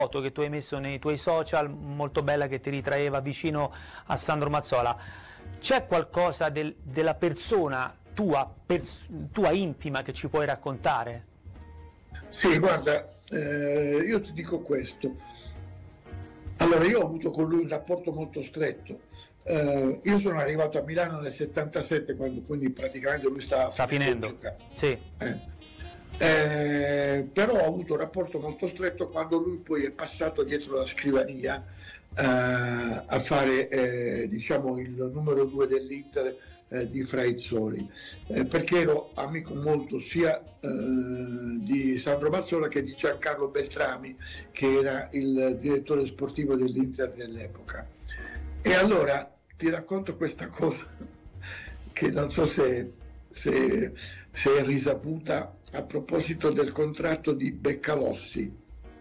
foto che tu hai messo nei tuoi social, molto bella, che ti ritraeva vicino a Sandro Mazzola. C'è qualcosa della persona tua intima che ci puoi raccontare? Sì, guarda, io ti dico questo. Allora, io ho avuto con lui un rapporto molto stretto. Io sono arrivato a Milano nel 77, quindi praticamente lui sta finendo. Sì. Però ho avuto un rapporto molto stretto quando lui poi è passato dietro la scrivania a fare diciamo il numero 2 dell'Inter di Fraizzoli, perché ero amico molto sia di Sandro Mazzola che di Giancarlo Beltrami, che era il direttore sportivo dell'Inter dell'epoca. E allora ti racconto questa cosa che non so se è risaputa, a proposito del contratto di Beccalossi.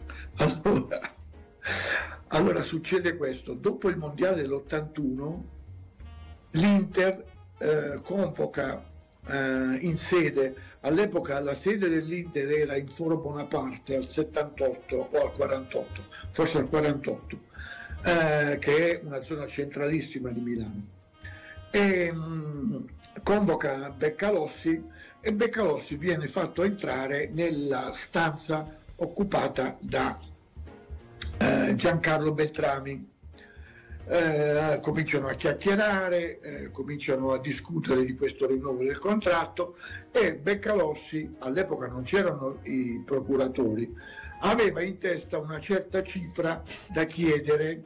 Allora succede questo: dopo il mondiale dell'81 l'Inter convoca in sede, all'epoca la sede dell'Inter era in Foro Bonaparte al 78 o al 48, forse al 48, che è una zona centralissima di Milano, e convoca Beccalossi, e Beccalossi viene fatto entrare nella stanza occupata da Giancarlo Beltrami. Cominciano a chiacchierare, cominciano a discutere di questo rinnovo del contratto, e Beccalossi, all'epoca non c'erano i procuratori, aveva in testa una certa cifra da chiedere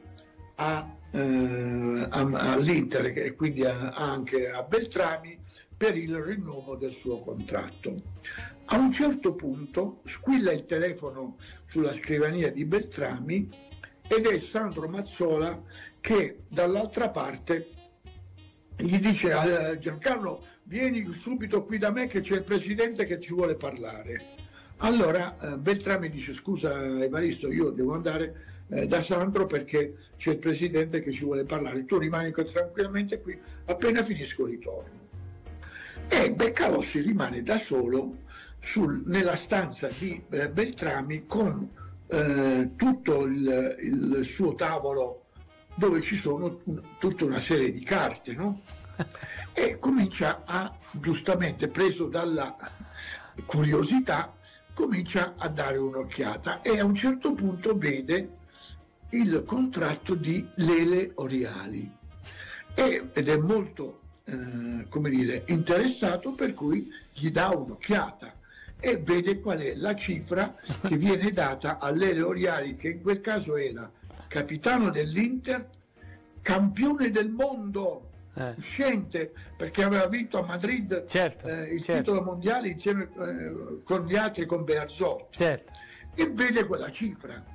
all'Inter e quindi anche a Beltrami per il rinnovo del suo contratto. A un certo punto squilla il telefono sulla scrivania di Beltrami ed è Sandro Mazzola che dall'altra parte gli dice a Giancarlo: vieni subito qui da me che c'è il presidente che ci vuole parlare. Allora Beltrami dice: scusa Evaristo, io devo andare da Sandro perché c'è il presidente che ci vuole parlare, tu rimani tranquillamente qui, appena finisco ritorno. E Beccalossi rimane da solo nella stanza di Beltrami con tutto il suo tavolo, dove ci sono tutta una serie di carte, no? E comincia giustamente preso dalla curiosità, comincia a dare un'occhiata e a un certo punto vede il contratto di Lele Oriali ed è molto come dire, interessato, per cui gli dà un'occhiata e vede qual è la cifra che viene data a Lele Oriali, che in quel caso era capitano dell'Inter, campione del mondo uscente, perché aveva vinto a Madrid titolo mondiale insieme con gli altri, con Bearzot, e vede quella cifra.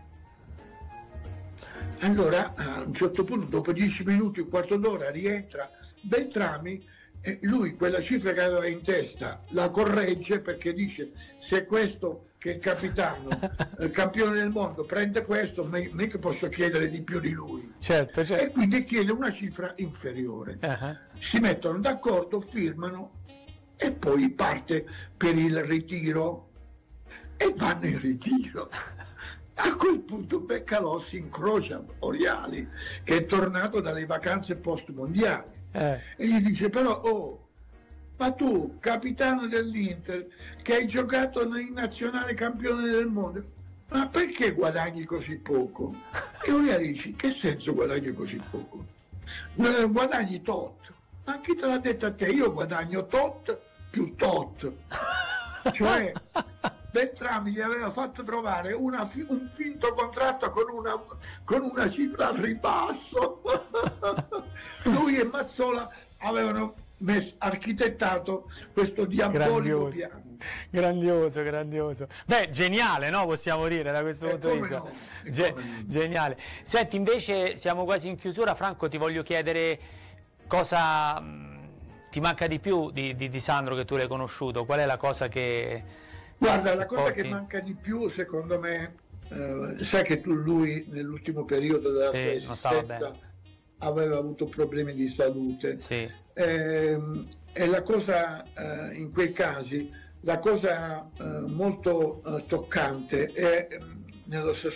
Allora a un certo punto, dopo 10 minuti, un quarto d'ora, rientra Beltrami e lui quella cifra che aveva in testa la corregge, perché dice: se questo che è il capitano, il campione del mondo, prende questo, mica posso chiedere di più di lui. Certo. E quindi chiede una cifra inferiore. Si mettono d'accordo, firmano e poi parte per il ritiro e vanno in ritiro. A quel punto Beccalossi incrocia Oriali, che è tornato dalle vacanze post mondiali, e gli dice: però ma tu, capitano dell'Inter, che hai giocato in nazionale campione del mondo, ma perché guadagni così poco? E Oriali dice: che senso guadagni così poco? Guadagni tot. Ma chi te l'ha detto a te? Io guadagno tot più tot. Cioè Beltrami gli aveva fatto trovare un finto contratto con una cifra al ribasso. Lui e Mazzola avevano architettato questo diabolico piano. Grandioso. Beh, geniale, no? Possiamo dire, da questo punto di vista. Geniale. Senti, invece siamo quasi in chiusura. Franco, ti voglio chiedere cosa ti manca di più di Sandro, che tu l'hai conosciuto. Qual è la cosa che... Guarda, la cosa che manca di più, secondo me, sai che lui nell'ultimo periodo della sua esistenza aveva avuto problemi di salute, e la cosa in quei casi, la cosa molto toccante è nello stesso